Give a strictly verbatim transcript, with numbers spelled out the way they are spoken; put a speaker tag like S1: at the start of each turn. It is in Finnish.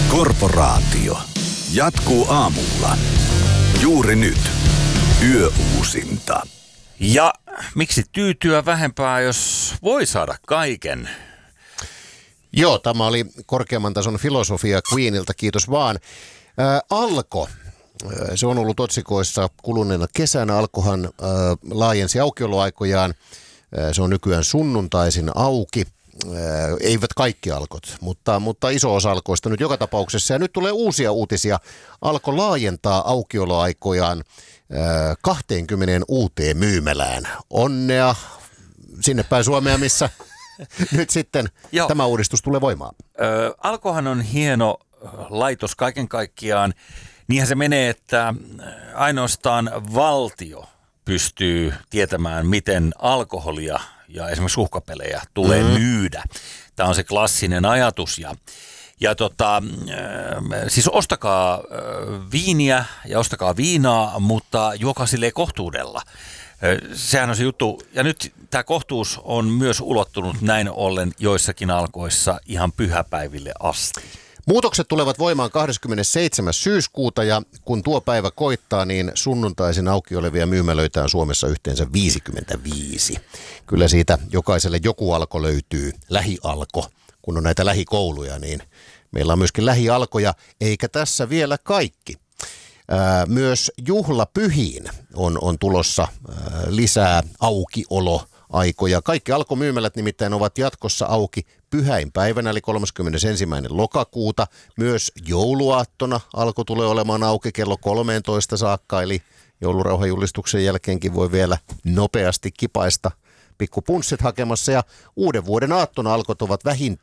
S1: Korporaatio jatkuu aamulla. Juuri nyt. Yöuusinta.
S2: Ja miksi tyytyä vähempää, jos voi saada kaiken?
S3: Joo, tämä oli korkeamman tason filosofia Queenilta, kiitos vaan. Ää, Alko, se on ollut otsikoissa kuluneena kesänä. Alkohan ää, laajensi aukioloaikojaan. Ää, se on nykyään sunnuntaisin auki. Ää, eivät kaikki Alkot, mutta, mutta iso osa Alkoista nyt joka tapauksessa. Ja nyt tulee uusia uutisia. Alko laajentaa aukioloaikojaan ää, kaksikymmentä uuteen myymälään. Onnea sinne päin Suomea, missä nyt sitten Joo. tämä uudistus tulee voimaan.
S2: Ö, Alkohan on hieno laitos kaiken kaikkiaan. Niinhän se menee, että ainoastaan valtio pystyy tietämään, miten alkoholia ja esimerkiksi uhkapelejä tulee mm-hmm. myydä. Tämä on se klassinen ajatus. Ja, ja tota, siis ostakaa viiniä ja ostakaa viinaa, mutta juokaa silleen kohtuudella. Sehän on se juttu. Ja nyt tämä kohtuus on myös ulottunut näin ollen joissakin Alkoissa ihan pyhäpäiville asti.
S3: Muutokset tulevat voimaan kahdeskymmenesseitsemäs syyskuuta ja kun tuo päivä koittaa, niin sunnuntaisin auki olevia myymälöitä on Suomessa yhteensä viisikymmentäviisi. Kyllä siitä jokaiselle joku Alko löytyy, lähialko. Kun on näitä lähikouluja, niin meillä on myöskin lähialkoja, eikä tässä vielä kaikki. Ää, myös juhlapyhiin on, on tulossa ää, lisää aukioloaikoja. Kaikki Alko-myymälät nimittäin ovat jatkossa auki pyhäinpäivänä, eli kolmaskymmenesensimmäinen lokakuuta. Myös jouluaattona Alko tulee olemaan auki kello kolmeentoista saakka, eli joulurauhajulistuksen jälkeenkin voi vielä nopeasti kipaista pikkupunssit hakemassa. Ja uuden vuoden aattona Alkot ovat vähintään